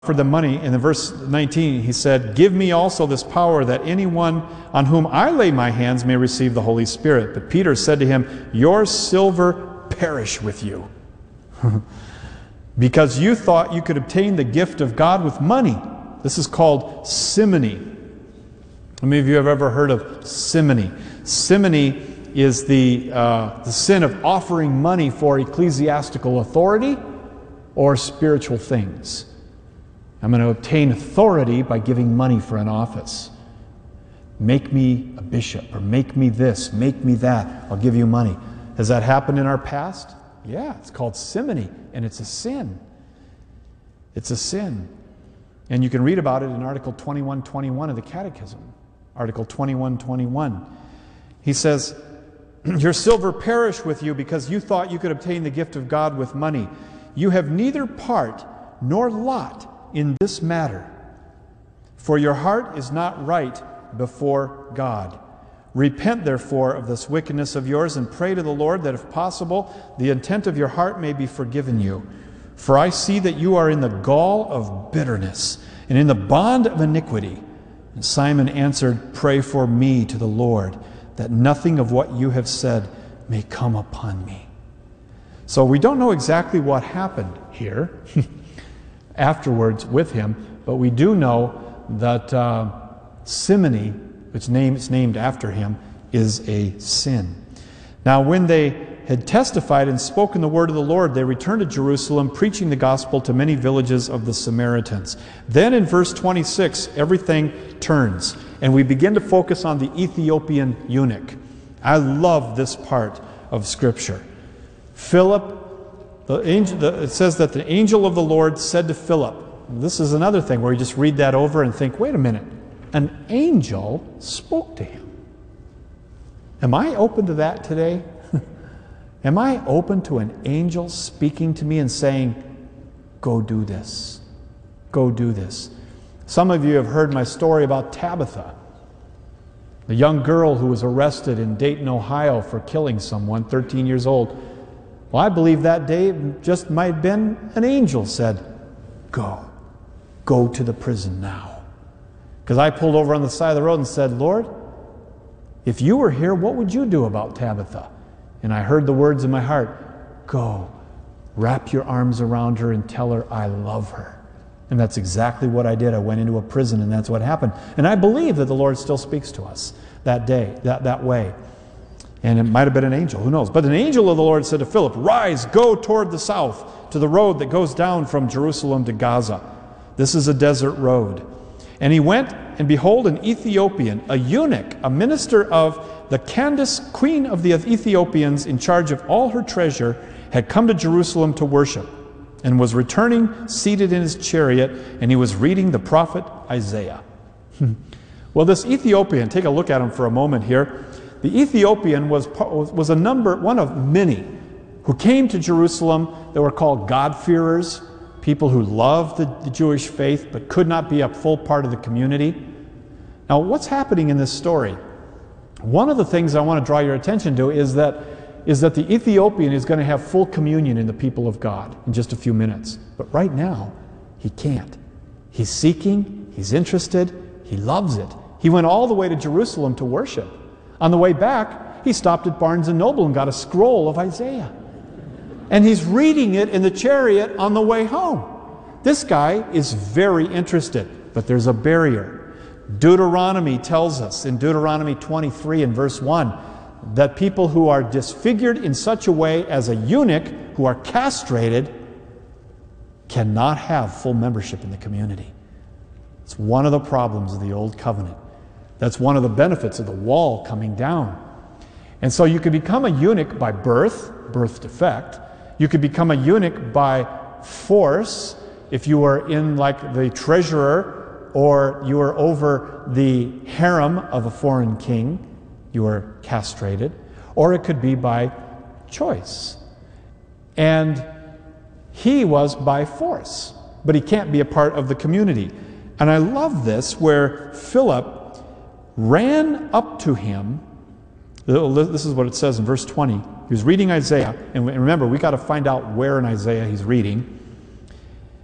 For the money, in the verse 19, he said, "Give me also this power that anyone on whom I lay my hands may receive the Holy Spirit." But Peter said to him, "Your silver perish with you, because you thought you could obtain the gift of God with money." This is called simony. How many of you have ever heard of simony? Simony is the sin of offering money for ecclesiastical authority or spiritual things. I'm going to obtain authority by giving money for an office. Make me a bishop, or make me this, make me that, I'll give you money. Has that happened in our past? Yeah, it's called simony, and it's a sin. It's a sin. And you can read about it in Article 2121 of the Catechism. Article 2121. He says, "Your silver perish with you because you thought you could obtain the gift of God with money. You have neither part nor lot in this matter, for your heart is not right before God. Repent therefore of this wickedness of yours, and pray to the Lord that if possible the intent of your heart may be forgiven you. For I see that you are in the gall of bitterness and in the bond of iniquity." And Simon answered, "Pray for me to the Lord, that nothing of what you have said may come upon me." So we don't know exactly what happened here afterwards with him, but we do know that simony, which is named after him, is a sin. Now when they had testified and spoken the word of the Lord, they returned to Jerusalem, preaching the gospel to many villages of the Samaritans. Then in verse 26, everything turns, and we begin to focus on the Ethiopian eunuch. I love this part of Scripture. Philip, it says that the angel of the Lord said to Philip. This is another thing where you just read that over and think, wait a minute, an angel spoke to him. Am I open to that today? Am I open to an angel speaking to me and saying, go do this, go do this? Some of you have heard my story about Tabitha, the young girl who was arrested in Dayton, Ohio for killing someone, 13 years old. Well, I believe that day just might have been an angel said, go to the prison now. Because I pulled over on the side of the road and said, Lord, if you were here, what would you do about Tabitha? And I heard the words in my heart, go, wrap your arms around her and tell her I love her. And that's exactly what I did. I went into a prison and that's what happened. And I believe that the Lord still speaks to us that day, that way. And it might have been an angel, who knows. But an angel of the Lord said to Philip, rise, go toward the south to the road that goes down from Jerusalem to Gaza. This is a desert road. And he went, and behold, an Ethiopian, a eunuch, a minister of the Candace, queen of the Ethiopians, in charge of all her treasure, had come to Jerusalem to worship, and was returning seated in his chariot, and he was reading the prophet Isaiah. Well, this Ethiopian, take a look at him for a moment here. The Ethiopian was one of many who came to Jerusalem that were called God-fearers, people who loved the Jewish faith but could not be a full part of the community. Now, what's happening in this story? One of the things I want to draw your attention to is that the Ethiopian is going to have full communion in the people of God in just a few minutes. But right now, he can't. He's seeking, he's interested, he loves it. He went all the way to Jerusalem to worship. On the way back, he stopped at Barnes & Noble and got a scroll of Isaiah. And he's reading it in the chariot on the way home. This guy is very interested, but there's a barrier. Deuteronomy tells us in Deuteronomy 23 and verse 1 that people who are disfigured in such a way as a eunuch, who are castrated, cannot have full membership in the community. It's one of the problems of the Old Covenant. That's one of the benefits of the wall coming down. And so you could become a eunuch by birth defect. You could become a eunuch by force if you were in like the treasurer or you were over the harem of a foreign king. You were castrated. Or it could be by choice. And he was by force, but he can't be a part of the community. And I love this where Philip ran up to him. This is what it says in verse 20. He was reading Isaiah, and remember, we got to find out where in Isaiah he's reading.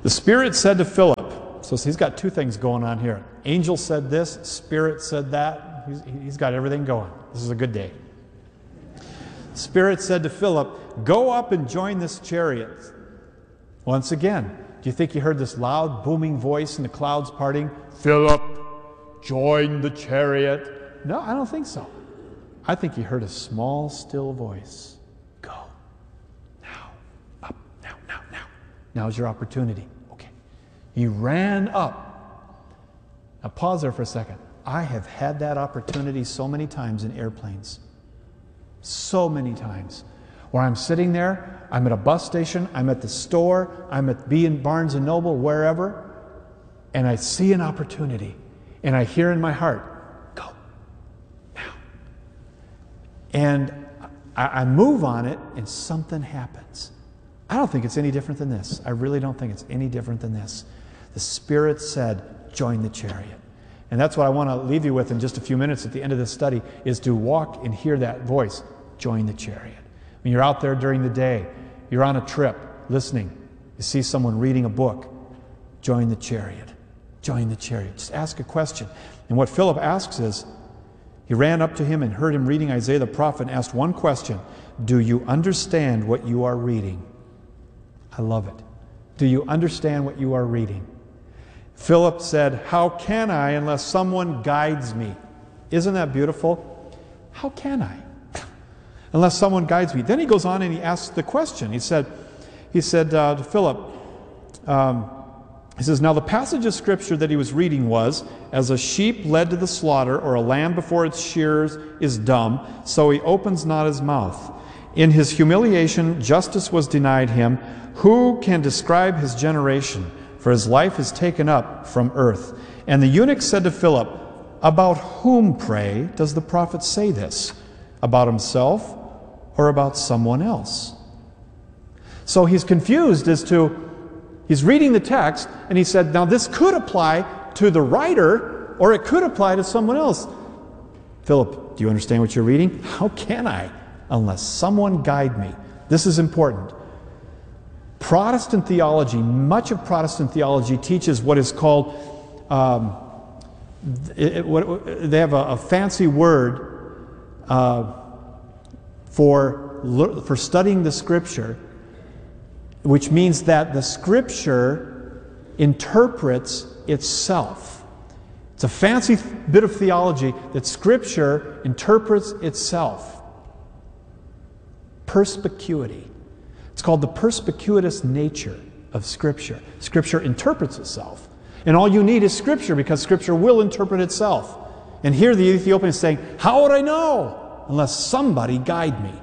The Spirit said to Philip, so he's got two things going on here. Angel said this, Spirit said that. He's got everything going. This is a good day. Spirit said to Philip, go up and join this chariot. Once again, do you think he heard this loud, booming voice in the clouds parting? Philip, join the chariot. No, I don't think so. I think he heard a small, still voice. Go. Now. Up. Now. Now's your opportunity. Okay. He ran up. Now pause there for a second. I have had that opportunity so many times in airplanes. So many times. Where I'm sitting there, I'm at a bus station, I'm at the store, I'm at Barnes & Noble, wherever, and I see an opportunity, and I hear in my heart, go, now. And I move on it, and something happens. I don't think it's any different than this. I really don't think it's any different than this. The Spirit said, join the chariot. And that's what I want to leave you with in just a few minutes at the end of this study, is to walk and hear that voice, join the chariot. When you're out there during the day, you're on a trip, listening, you see someone reading a book, join the chariot. Join the chariot. Just ask a question. And what Philip asks is, he ran up to him and heard him reading Isaiah the prophet and asked one question, do you understand what you are reading? I love it. Do you understand what you are reading? Philip said, how can I unless someone guides me? Isn't that beautiful? How can I? Unless someone guides me. Then he goes on and he asks the question. He said to Philip, he says, now the passage of Scripture that he was reading was, as a sheep led to the slaughter, or a lamb before its shearers is dumb, so he opens not his mouth. In his humiliation, justice was denied him. Who can describe his generation? For his life is taken up from earth. And the eunuch said to Philip, about whom, pray, does the prophet say this? About himself or about someone else? So he's confused as to, he's reading the text, and he said, now this could apply to the writer, or it could apply to someone else. Philip, do you understand what you're reading? How can I, unless someone guide me? This is important. Protestant theology, much of Protestant theology teaches what is called, they have a fancy word for studying the Scripture, which means that the Scripture interprets itself. It's a fancy bit of theology that Scripture interprets itself. Perspicuity. It's called the perspicuitous nature of Scripture. Scripture interprets itself. And all you need is Scripture, because Scripture will interpret itself. And here the Ethiopian is saying, how would I know unless somebody guide me?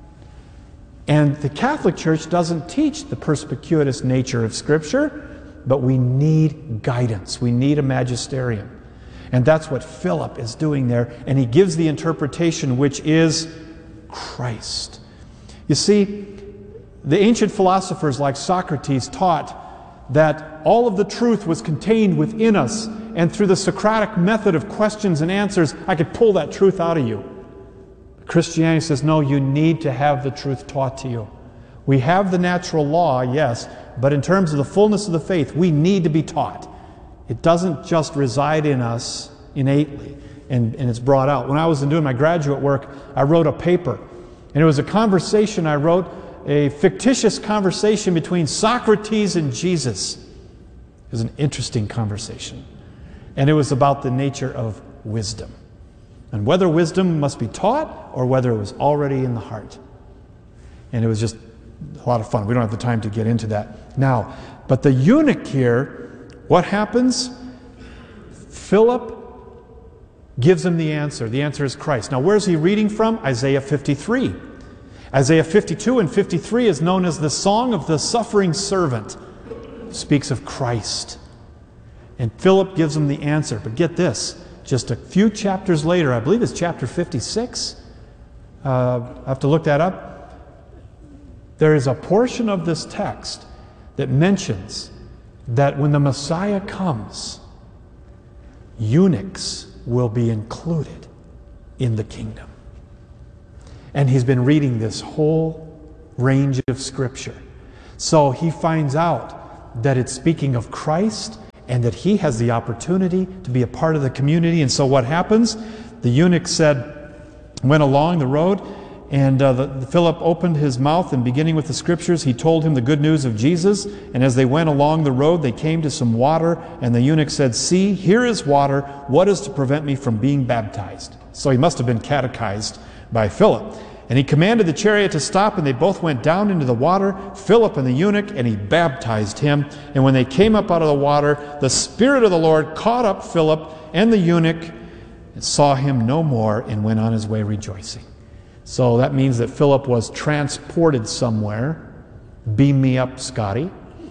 And the Catholic Church doesn't teach the perspicuitous nature of Scripture, but we need guidance. We need a magisterium. And that's what Philip is doing there. And he gives the interpretation, which is Christ. You see, the ancient philosophers like Socrates taught that all of the truth was contained within us, and through the Socratic method of questions and answers, I could pull that truth out of you. Christianity says, no, you need to have the truth taught to you. We have the natural law, yes, but in terms of the fullness of the faith, we need to be taught. It doesn't just reside in us innately, and it's brought out. When I was doing my graduate work, I wrote a paper, and it was a conversation I wrote, a fictitious conversation between Socrates and Jesus. It was an interesting conversation. And it was about the nature of wisdom, and whether wisdom must be taught or whether it was already in the heart. And it was just a lot of fun. We don't have the time to get into that now. But the eunuch here, what happens? Philip gives him the answer. The answer is Christ. Now, where's he reading from? Isaiah 53. Isaiah 52 and 53 is known as the Song of the Suffering Servant. It speaks of Christ. And Philip gives him the answer. But get this, just a few chapters later, I believe it's chapter 56. I have to look that up. There is a portion of this text that mentions that when the Messiah comes, eunuchs will be included in the kingdom. And he's been reading this whole range of Scripture. So he finds out that it's speaking of Christ and that he has the opportunity to be a part of the community. And so what happens? The eunuch went along the road, and Philip opened his mouth, and beginning with the scriptures, he told him the good news of Jesus. And as they went along the road, they came to some water, and the eunuch said, "See, here is water. What is to prevent me from being baptized?" So he must have been catechized by Philip. And he commanded the chariot to stop, and they both went down into the water, Philip and the eunuch, and he baptized him. And when they came up out of the water, the Spirit of the Lord caught up Philip and the eunuch, and saw him no more, and went on his way rejoicing. So that means that Philip was transported somewhere. Beam me up, Scotty.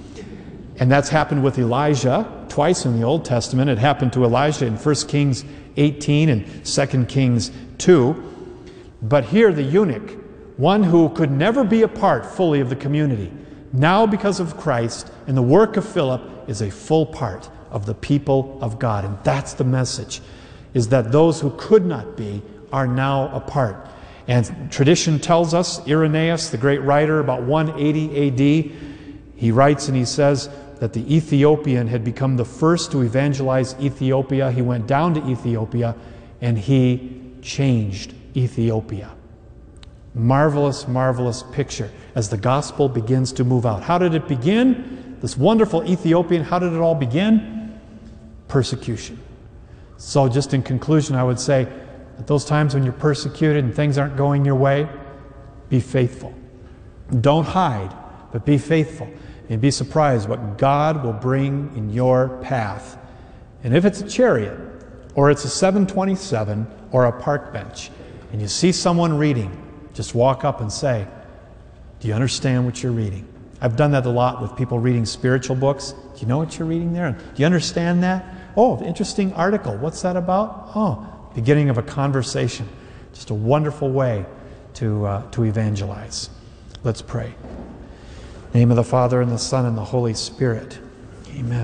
And that's happened with Elijah twice in the Old Testament. It happened to Elijah in 1 Kings 18 and 2 Kings 2. But here the eunuch, one who could never be a part fully of the community, now because of Christ and the work of Philip, is a full part of the people of God. And that's the message, is that those who could not be are now a part. And tradition tells us, Irenaeus, the great writer, about 180 AD, he writes and he says that the Ethiopian had become the first to evangelize Ethiopia. He went down to Ethiopia and he changed Ethiopia. Marvelous, marvelous picture as the gospel begins to move out. How did it begin? This wonderful Ethiopian, how did it all begin? Persecution. So just in conclusion, I would say, at those times when you're persecuted and things aren't going your way, be faithful. Don't hide, but be faithful. And be surprised what God will bring in your path. And if it's a chariot, or it's a 727, or a park bench, and you see someone reading, just walk up and say, "Do you understand what you're reading?" I've done that a lot with people reading spiritual books. "Do you know what you're reading there? Do you understand that? Oh, interesting article. What's that about?" Oh, beginning of a conversation. Just a wonderful way to evangelize. Let's pray. In the name of the Father, and the Son, and the Holy Spirit. Amen.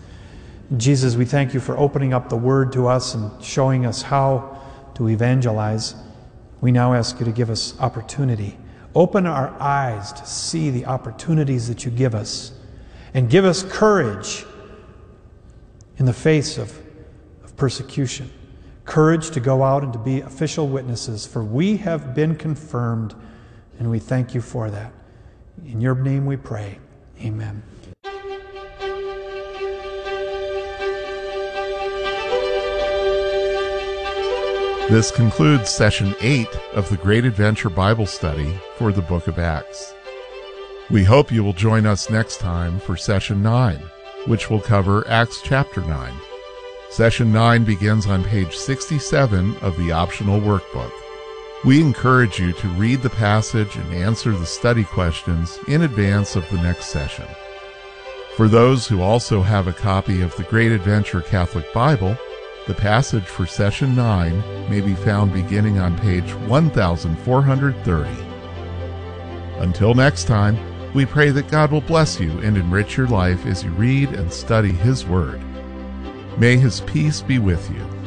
Jesus, we thank you for opening up the Word to us and showing us how to evangelize. We now ask you to give us opportunity. Open our eyes to see the opportunities that you give us, and give us courage in the face of persecution. Courage to go out and to be official witnesses, for we have been confirmed, and we thank you for that. In your name we pray. Amen. This concludes Session 8 of the Great Adventure Bible Study for the Book of Acts. We hope you will join us next time for Session 9, which will cover Acts chapter 9. Session 9 begins on page 67 of the optional workbook. We encourage you to read the passage and answer the study questions in advance of the next session. For those who also have a copy of the Great Adventure Catholic Bible, the passage for Session 9 may be found beginning on page 1430. Until next time, we pray that God will bless you and enrich your life as you read and study His Word. May His peace be with you.